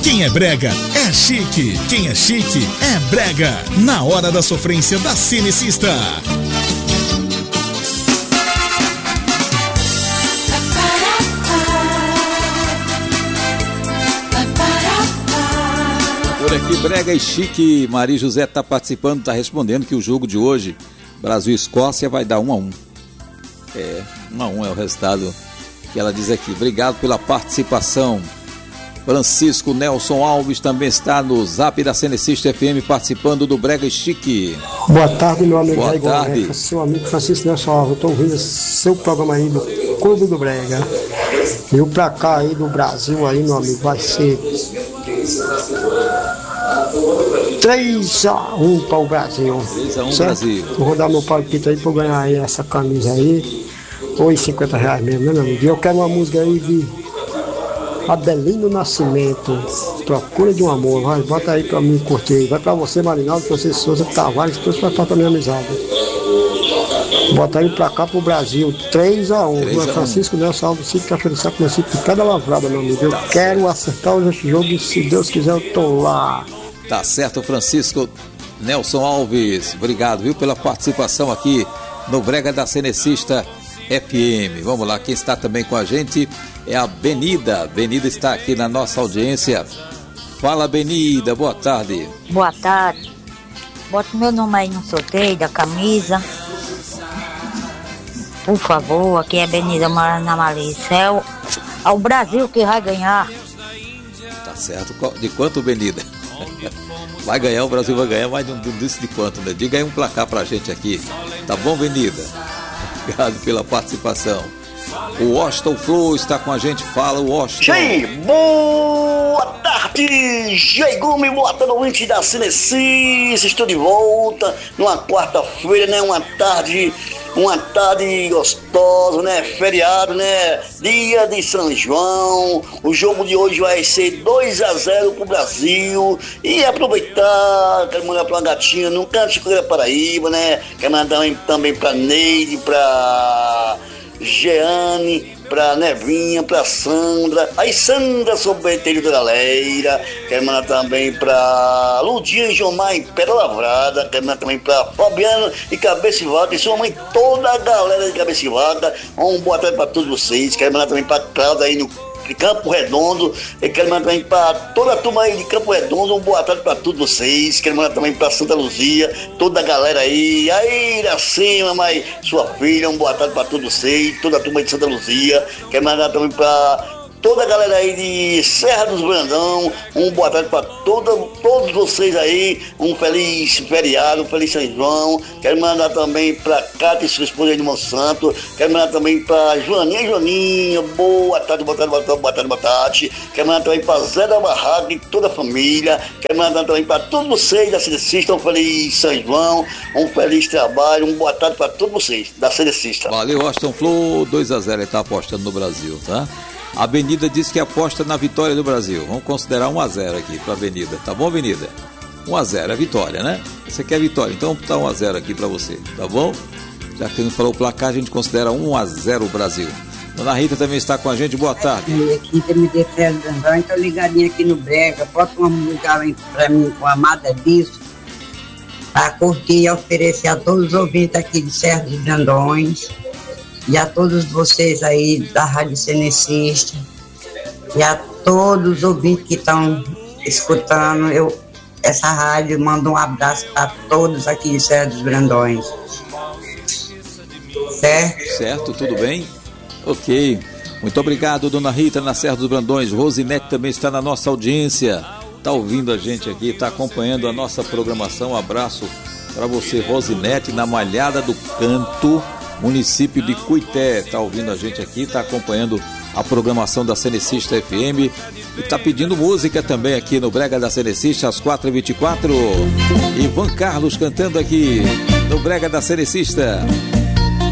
Quem é brega é chique. Quem é chique é brega. Na hora da sofrência da Cinecista. Por aqui, brega e chique. Maria José está participando, está respondendo que o jogo de hoje, Brasil e Escócia, vai dar 1-1. 1-1 é o resultado que ela diz aqui. Obrigado pela participação. Francisco Nelson Alves também está no Zap da Cinecista FM participando do Brega e Chique. Boa tarde, meu amigo. Boa tarde. Brega. Seu amigo Francisco Nelson Alves. Eu estou ouvindo seu programa aí do Clube do Brega. E o placar aí do Brasil aí, meu amigo, vai ser 3-1 para o Brasil. 3-1 Brasil. Eu vou dar meu palpite aí para ganhar aí essa camisa aí. Ou R$50 mesmo, né, meu amigo? E eu quero uma música aí de Adelino Nascimento, Procura de um Amor. Vai, bota aí pra mim curtir. Vai pra você, Marinaldo, você, Souza, Tavares, todos pra minha amizade. Bota aí pra cá pro Brasil, 3-1. Francisco Nelson Alves, Cid Cafelicá, município de Cada Lavrada, meu amigo. Eu quero acertar esse jogo e, se Deus quiser, eu tô lá. Tá certo, Francisco Nelson Alves. Obrigado, viu, pela participação aqui no Brega da Cinecista FM. Vamos lá, quem está também com a gente é a Benida. Benida está aqui na nossa audiência. Fala, Benida, boa tarde. Boa tarde. Bota meu nome aí no sorteio da camisa. Por favor, aqui é Benida morando na Malícia. É o Brasil que vai ganhar. Tá certo. De quanto, Benida? Vai ganhar, o Brasil vai ganhar, mas não disse de quanto, né? Diga aí um placar pra gente aqui. Tá bom, Benida? Obrigado pela participação. O Washington Flow está com a gente. Fala, Washington. Gente, boa tarde, Jaigume, boa tarde, ouvinte da Cinecista. Estou de volta numa quarta-feira, né? Uma tarde gostosa, né? Feriado, né? Dia de São João. O jogo de hoje vai ser 2-0 pro Brasil. E aproveitar, quero mandar pra uma gatinha no canto de Coreia Paraíba, né? Quero mandar também pra Neide, pra Jeane, pra Nevinha, pra Sandra. Aí Sandra, sobreteiro da galera. Quero mandar também pra Ludinha e Jomar em Pedra Lavrada. Quero mandar também pra Fabiano e Cabeça e Vaca. E sua mãe, toda a galera de Cabeça e Vaca. Um boa tarde pra todos vocês. Quero mandar também pra Cláudia aí no Campo Redondo. Eu quero mandar também para toda a turma aí de Campo Redondo. Um boa tarde para todos vocês. Quero mandar também para Santa Luzia, toda a galera aí. Aí, Iracema, mas sua filha, um boa tarde para todos vocês. Toda a turma aí de Santa Luzia. Quero mandar também para toda a galera aí de Serra dos Brandão. Um boa tarde para todos vocês aí. Um feliz feriado, um feliz São João. Quero mandar também para Cátia e sua esposa aí de Monsanto. Quero mandar também para Joaninha. Boa tarde, boa tarde, boa tarde, boa tarde, boa tarde. Quero mandar também para Zé da Barraca e toda a família. Quero mandar também para todos vocês da Cinecista. Um feliz São João, um feliz trabalho. Um boa tarde para todos vocês da Cinecista. Valeu, Washington Flow. 2-0, ele está apostando no Brasil, tá? A Avenida disse que aposta na vitória do Brasil. Vamos considerar 1-0 aqui para a Avenida. Tá bom, Avenida? 1-0 é vitória, né? Você quer vitória, então tá 1-0 aqui para você, tá bom? Já que não falou o placar, a gente considera 1-0 o Brasil. Dona Rita também está com a gente. Boa tarde. Aqui tem me defende, então ligadinha aqui no Brega. Bota uma música para mim com a Amada Disco, para curtir e oferecer a todos os ouvintes aqui de Serra dos Brandões. E a todos vocês aí da Rádio Cinecista, e a todos os ouvintes que estão escutando essa rádio, mando um abraço para todos aqui de Serra dos Brandões. Certo? Certo, tudo bem? Ok. Muito obrigado, Dona Rita, na Serra dos Brandões. Rosinete também está na nossa audiência. Está ouvindo a gente aqui, está acompanhando a nossa programação. Um abraço para você, Rosinete, na Malhada do Canto, município de Cuité. Está ouvindo a gente aqui, está acompanhando a programação da Cinecista FM e está pedindo música também aqui no Brega da Cinecista às 4h24. Ivan Carlos cantando aqui no Brega da Cinecista.